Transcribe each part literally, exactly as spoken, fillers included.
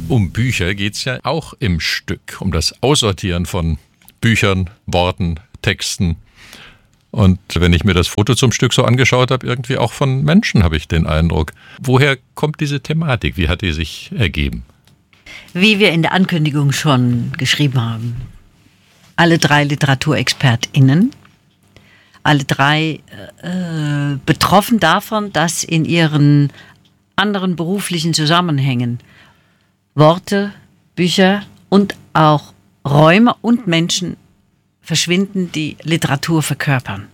Um Bücher geht es ja auch im Stück, um das Aussortieren von Büchern, Worten, Texten. Und wenn ich mir das Foto zum Stück so angeschaut habe, irgendwie auch von Menschen, habe ich den Eindruck. Woher kommt diese Thematik? Wie hat die sich ergeben? Wie wir in der Ankündigung schon geschrieben haben, alle drei LiteraturexpertInnen, alle drei äh, betroffen davon, dass in ihren anderen beruflichen Zusammenhängen Worte, Bücher und auch Räume und Menschen verschwinden, die Literatur verkörpern.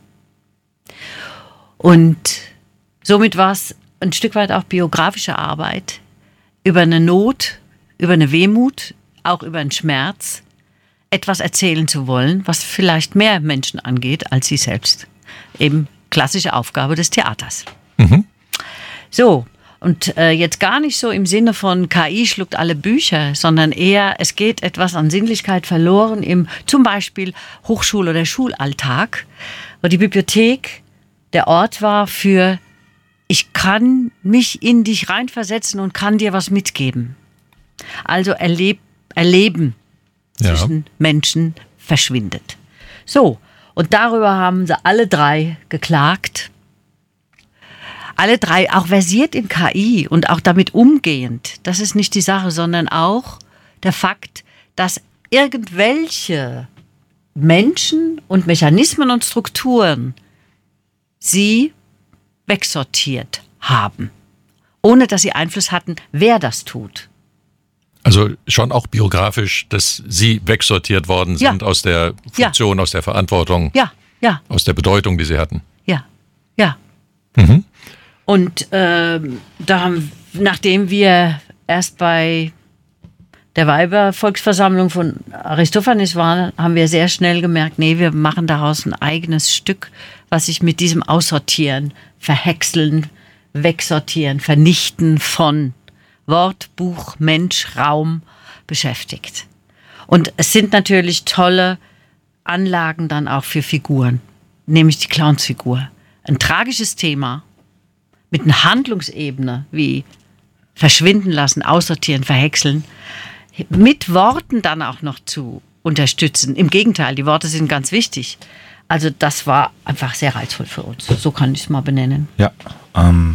Und somit war es ein Stück weit auch biografische Arbeit über eine Not, über eine Wehmut, auch über einen Schmerz, etwas erzählen zu wollen, was vielleicht mehr Menschen angeht als sie selbst. Eben klassische Aufgabe des Theaters. Mhm. So, und äh, jetzt gar nicht so im Sinne von K I schluckt alle Bücher, sondern eher, es geht etwas an Sinnlichkeit verloren im zum Beispiel Hochschul- oder Schulalltag, wo die Bibliothek der Ort war für, ich kann mich in dich reinversetzen und kann dir was mitgeben. Also erleb, Erleben ja. zwischen Menschen verschwindet. So, und darüber haben sie alle drei geklagt. Alle drei auch versiert in K I und auch damit umgehend. Das ist nicht die Sache, sondern auch der Fakt, dass irgendwelche Menschen und Mechanismen und Strukturen sie wegsortiert haben, ohne dass sie Einfluss hatten, wer das tut. Also schon auch biografisch, dass sie wegsortiert worden sind ja. aus der Funktion, ja. aus der Verantwortung, ja. Ja. aus der Bedeutung, die sie hatten. Ja, ja. Mhm. Und ähm, da haben, nachdem wir erst bei der Weibervolksversammlung von Aristophanes waren, haben wir sehr schnell gemerkt, nee, wir machen daraus ein eigenes Stück, was sich mit diesem Aussortieren, Verhäckseln, Wegsortieren, Vernichten von Wort, Buch, Mensch, Raum beschäftigt. Und es sind natürlich tolle Anlagen dann auch für Figuren, nämlich die Clownsfigur. Ein tragisches Thema mit einer Handlungsebene wie verschwinden lassen, aussortieren, verhäckseln, mit Worten dann auch noch zu unterstützen. Im Gegenteil, die Worte sind ganz wichtig. Also das war einfach sehr reizvoll für uns. So kann ich es mal benennen. Ja, ähm,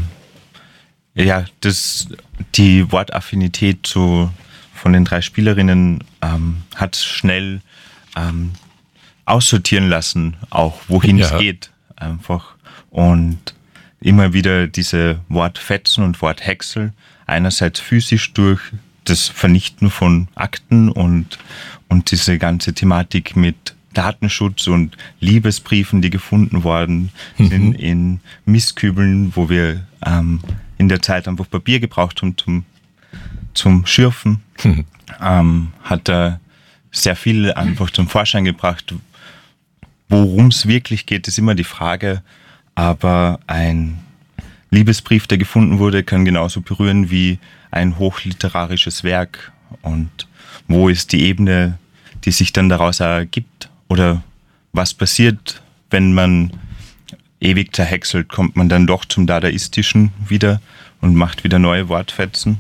ja, das, die Wortaffinität zu, von den drei Spielerinnen ähm, hat schnell ähm, aussortieren lassen, auch wohin ja. es geht. Einfach. Und immer wieder diese Wortfetzen und Worthäcksel, einerseits physisch durch das Vernichten von Akten und, und diese ganze Thematik mit Datenschutz und Liebesbriefen, die gefunden worden mhm. sind in Mistkübeln, wo wir ähm, in der Zeit einfach Papier gebraucht haben zum, zum Schürfen, mhm. ähm, hat er sehr viel einfach zum Vorschein gebracht. Worum es wirklich geht, ist immer die Frage, aber ein Liebesbrief, der gefunden wurde, kann genauso berühren wie ein hochliterarisches Werk. Und wo ist die Ebene, die sich dann daraus ergibt? Oder was passiert, wenn man ewig zerhäckselt? Kommt man dann doch zum Dadaistischen wieder und macht wieder neue Wortfetzen?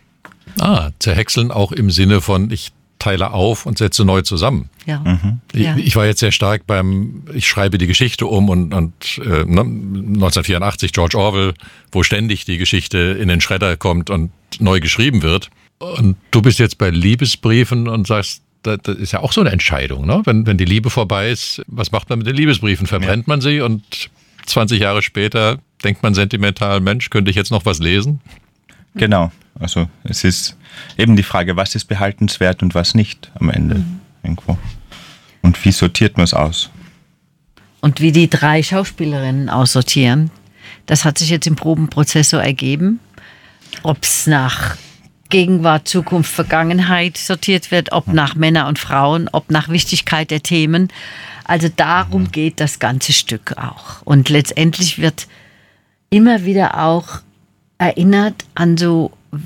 Ah, zerhäckseln auch im Sinne von, ich teile auf und setze neu zusammen. Ja. Mhm. Ich, ja. ich war jetzt sehr stark beim, ich schreibe die Geschichte um und, und äh, neunzehnhundertvierundachtzig, George Orwell, wo ständig die Geschichte in den Schredder kommt und neu geschrieben wird. Und du bist jetzt bei Liebesbriefen und sagst, das ist ja auch so eine Entscheidung, ne? Wenn, wenn die Liebe vorbei ist, was macht man mit den Liebesbriefen? Verbrennt ja. man sie und zwanzig Jahre später denkt man sentimental, Mensch, könnte ich jetzt noch was lesen? Genau, also es ist eben die Frage, was ist behaltenswert und was nicht am Ende mhm. irgendwo. Und wie sortiert man es aus? Und wie die drei Schauspielerinnen aussortieren, das hat sich jetzt im Probenprozess so ergeben. Ob es nach Gegenwart, Zukunft, Vergangenheit sortiert wird, ob nach Männer und Frauen, ob nach Wichtigkeit der Themen. Also darum geht das ganze Stück auch. Und letztendlich wird immer wieder auch erinnert an so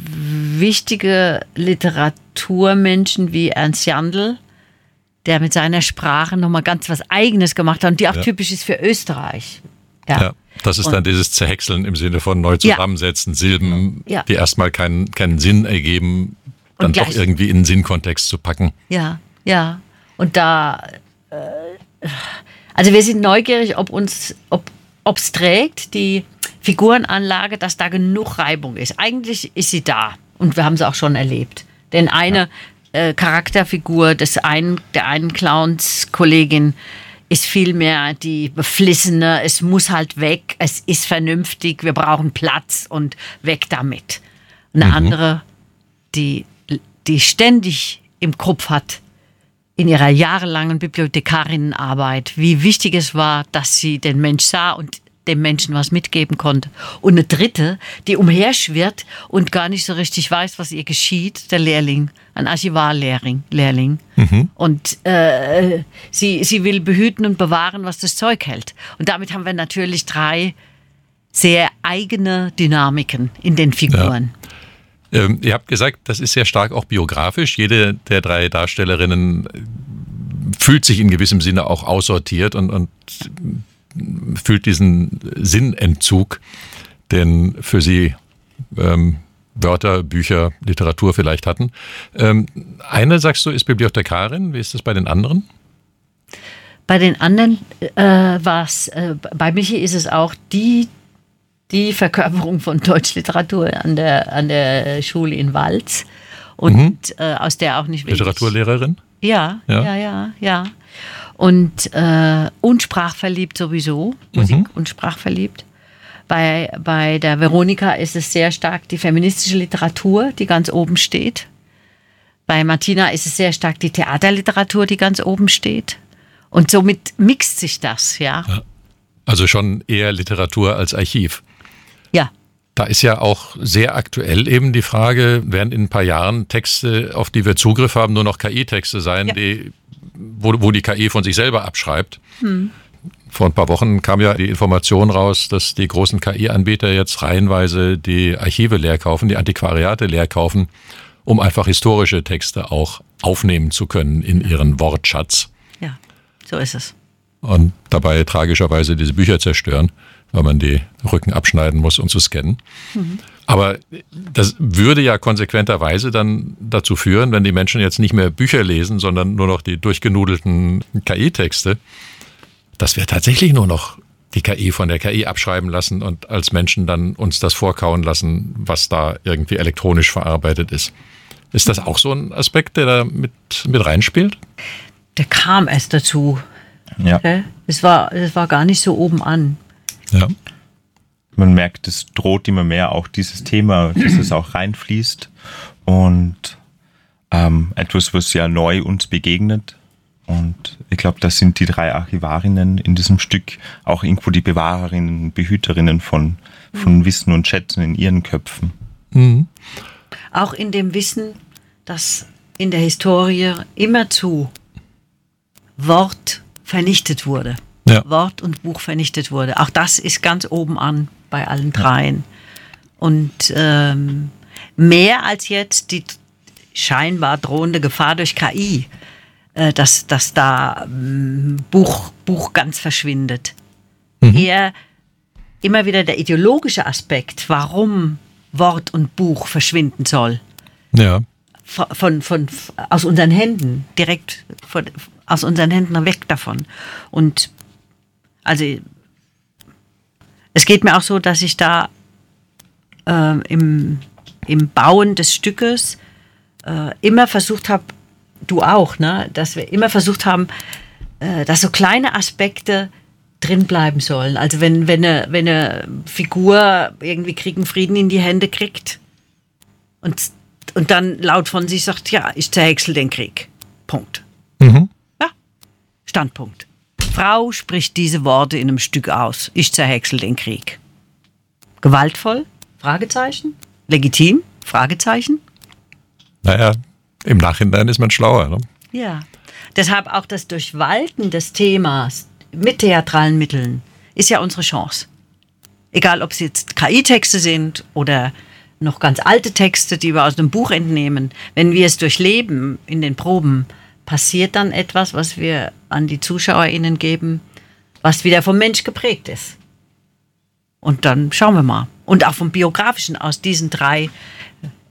wichtige Literaturmenschen wie Ernst Jandl, der mit seiner Sprache nochmal ganz was Eigenes gemacht hat und die auch ja. typisch ist für Österreich. Ja. ja. Das ist dann und, dieses Zerhäckseln im Sinne von neu zusammensetzen, ja. Silben, ja. die erstmal keinen, keinen Sinn ergeben, dann gleich, doch irgendwie in den Sinnkontext zu packen. Ja, ja. Und da, äh, also wir sind neugierig, ob uns, ob es trägt, die Figurenanlage, dass da genug Reibung ist. Eigentlich ist sie da und wir haben sie auch schon erlebt. Denn eine ja. äh, Charakterfigur des einen, der einen Clowns-Kollegin ist vielmehr die Beflissene, es muss halt weg, es ist vernünftig, wir brauchen Platz und weg damit. Eine mhm. andere, die, die ständig im Kopf hat, in ihrer jahrelangen Bibliothekarinnenarbeit, wie wichtig es war, dass sie den Mensch sah und dem Menschen was mitgeben konnte. Und eine dritte, die umherschwirrt und gar nicht so richtig weiß, was ihr geschieht, der Lehrling, ein Archivarlehrling. Lehrling. Mhm. Und äh, sie, sie will behüten und bewahren, was das Zeug hält. Und damit haben wir natürlich drei sehr eigene Dynamiken in den Figuren. Ja. Ähm, ihr habt gesagt, das ist sehr stark auch biografisch. Jede der drei Darstellerinnen fühlt sich in gewissem Sinne auch aussortiert und, und fühlt diesen Sinnentzug, den für sie ähm, Wörter, Bücher, Literatur vielleicht hatten. Ähm, eine, sagst du, ist Bibliothekarin. Wie ist das bei den anderen? Bei den anderen äh, war es, äh, bei Michi ist es auch die, die Verkörperung von Deutschliteratur an der, an der Schule in Walz und mhm. äh, aus der auch nicht wenig. Literaturlehrerin? Ja, ja, ja, ja, ja. Und, äh, und sprachverliebt sowieso, Musik mhm. und sprachverliebt. Bei, bei der Veronika ist es sehr stark die feministische Literatur, die ganz oben steht. Bei Martina ist es sehr stark die Theaterliteratur, die ganz oben steht. Und somit mixt sich das, ja. ja. Also schon eher Literatur als Archiv. Ja. Da ist ja auch sehr aktuell eben die Frage, werden in ein paar Jahren Texte, auf die wir Zugriff haben, nur noch K I-Texte sein, ja. die, wo, wo die K I von sich selber abschreibt. Hm. Vor ein paar Wochen kam ja die Information raus, dass die großen K I-Anbieter jetzt reihenweise die Archive leer kaufen, die Antiquariate leer kaufen, um einfach historische Texte auch aufnehmen zu können in ihren Wortschatz. Ja, so ist es. Und dabei tragischerweise diese Bücher zerstören, weil man die Rücken abschneiden muss, um zu scannen. Mhm. Aber das würde ja konsequenterweise dann dazu führen, wenn die Menschen jetzt nicht mehr Bücher lesen, sondern nur noch die durchgenudelten K I-Texte, dass wir tatsächlich nur noch die K I von der K I abschreiben lassen und als Menschen dann uns das vorkauen lassen, was da irgendwie elektronisch verarbeitet ist. Ist das auch so ein Aspekt, der da mit, mit reinspielt? Der kam erst dazu. Ja. Okay? Es war, es war gar nicht so oben an. Ja. Man merkt, es droht immer mehr auch dieses Thema, dass es auch reinfließt und ähm, etwas, was ja neu uns begegnet. Und ich glaube, das sind die drei Archivarinnen in diesem Stück auch irgendwo die Bewahrerinnen, Behüterinnen von, von Wissen und Schätzen in ihren Köpfen. Mhm. Auch in dem Wissen, dass in der Historie immerzu Wort vernichtet wurde. Ja. Wort und Buch vernichtet wurde. Auch das ist ganz oben an bei allen dreien. Und ähm, mehr als jetzt die scheinbar drohende Gefahr durch K I, äh, dass, dass da ähm, Buch, Buch ganz verschwindet. Mhm. Eher immer wieder der ideologische Aspekt, warum Wort und Buch verschwinden soll. Ja. Von, von, von, aus unseren Händen, direkt von, aus unseren Händen weg davon. Und also es geht mir auch so, dass ich da äh, im, im Bauen des Stückes äh, immer versucht habe, du auch, ne, dass wir immer versucht haben, äh, dass so kleine Aspekte drin bleiben sollen. Also wenn, wenn, eine, wenn eine Figur irgendwie Krieg und Frieden in die Hände kriegt und, und dann laut von sich sagt, ja, ich zerhäcksel den Krieg. Punkt. Mhm. Ja, Standpunkt. Frau spricht diese Worte in einem Stück aus. Ich zerhäcksel den Krieg. Gewaltvoll? Fragezeichen. Legitim? Fragezeichen. Naja, im Nachhinein ist man schlauer. Ne? Ja. Deshalb auch das Durchwalten des Themas mit theatralen Mitteln ist ja unsere Chance. Egal, ob es jetzt K I-Texte sind oder noch ganz alte Texte, die wir aus einem Buch entnehmen. Wenn wir es durchleben in den Proben, passiert dann etwas, was wir an die ZuschauerInnen geben, was wieder vom Mensch geprägt ist. Und dann schauen wir mal. Und auch vom Biografischen aus diesen drei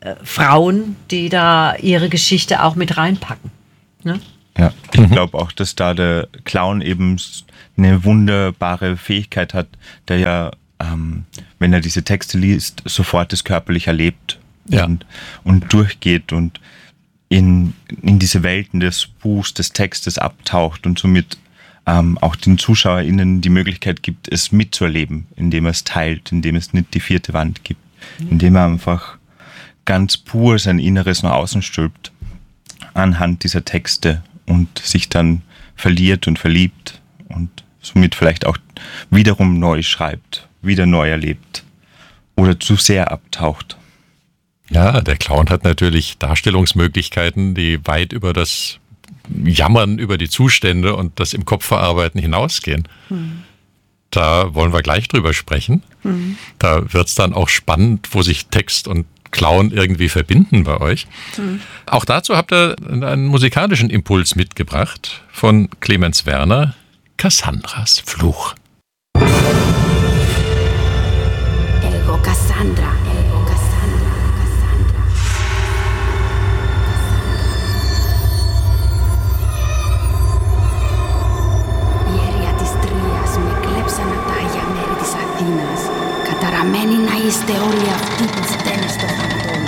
äh, Frauen, die da ihre Geschichte auch mit reinpacken. Ne? Ja, ich mhm. glaube auch, dass da der Clown eben eine wunderbare Fähigkeit hat, der ja, ähm, wenn er diese Texte liest, sofort das körperlich erlebt ja. und, und durchgeht und in, in diese Welten des Buchs, des Textes abtaucht und somit ähm, auch den ZuschauerInnen die Möglichkeit gibt, es mitzuerleben, indem er es teilt, indem es nicht die vierte Wand gibt, mhm. indem er einfach ganz pur sein Inneres nach außen stülpt anhand dieser Texte und sich dann verliert und verliebt und somit vielleicht auch wiederum neu schreibt, wieder neu erlebt oder zu sehr abtaucht. Ja, der Clown hat natürlich Darstellungsmöglichkeiten, die weit über das Jammern über die Zustände und das im Kopf verarbeiten hinausgehen. Hm. Da wollen wir gleich drüber sprechen. Hm. Da wird es dann auch spannend, wo sich Text und Clown irgendwie verbinden bei euch. Hm. Auch dazu habt ihr einen musikalischen Impuls mitgebracht von Clemens Werner, Cassandras Fluch. Ego Cassandra, ego Cassandra, Cassandra. Ιέρια της Τρίας με κλέψαν απ' τα Άγια μέρη της Αθήνας. Καταραμένοι να είστε όλοι αυτοί που φταίνε στο φαντόμι.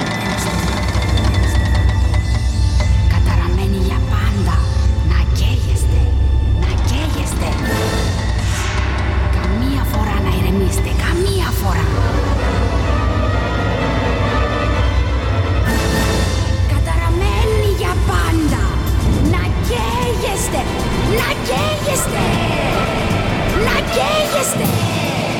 Καταραμένοι για πάντα. Να καίγεστε, να καίγεστε. Καμία φορά να ηρεμήσετε, καμία φορά.